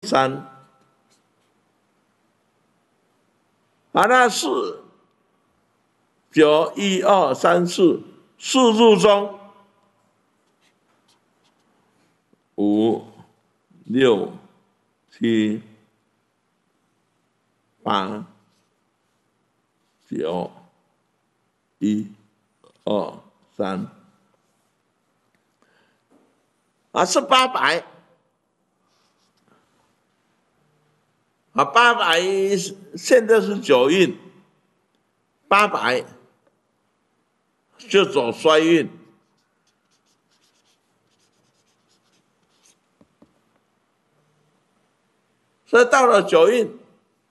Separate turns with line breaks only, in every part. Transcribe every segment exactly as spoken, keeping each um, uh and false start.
三，啊，那四九一二三四四柱中，五六七八九一二三，啊，是八百。啊，八百现在是九运，八百就走衰运。所以到了九运，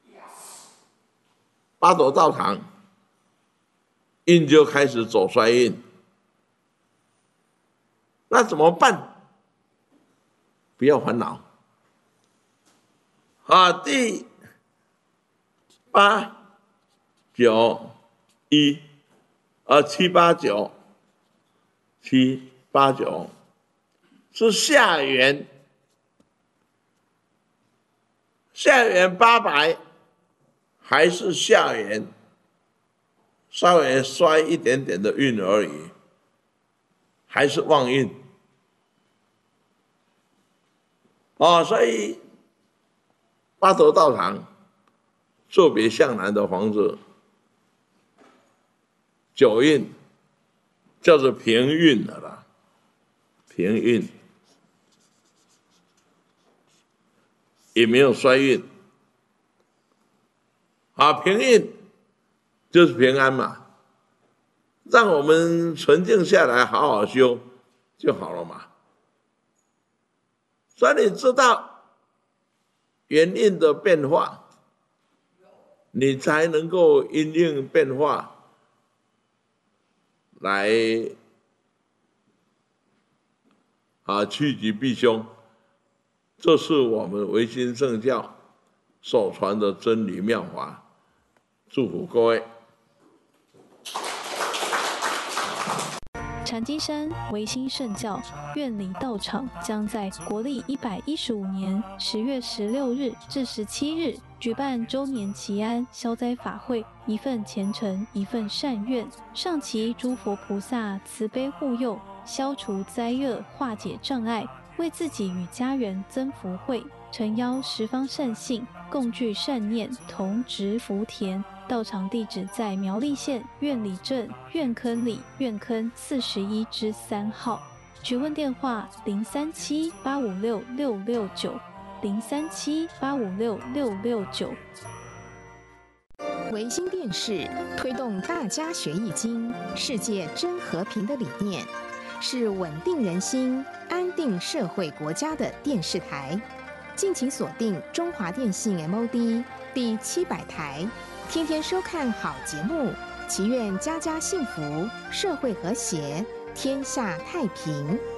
八斗道场，运就开始走衰运。那怎么办？不要烦恼。啊，第八九一啊七八九七八九是下元，下元八百还是下元，稍微衰一点点的运而已，还是旺运。哦，所以八斗道场坐北向南的房子，九运叫做平运的啦，平运也没有衰运。啊，平运就是平安嘛，让我们纯净下来，好好修就好了嘛。所以你知道元运的变化，你才能够因应变化来啊趋吉避凶。这是我们维新圣教所传的真理妙法。祝福各位。
禅机山维新圣教院里道场将在国历一百一十五年十月十六日至十七日举办周年祈安消灾法会，一份虔诚，一份善愿，上祈诸佛菩萨慈悲护佑，消除灾厄，化解障碍，为自己与家人增福慧，诚邀十方善信共聚善念，同植福田。道场地址在苗栗县苑里镇苑坑里苑坑四十一之三号。询问电话：零三七八五六六六九，零三七八五六六六九。
维新电视推动大家学易经、世界真和平的理念，是稳定人心、安定社会国家的电视台。敬请锁定中华电信 M O D 第七百台。天天收看好节目，祈愿家家幸福，社会和谐，天下太平。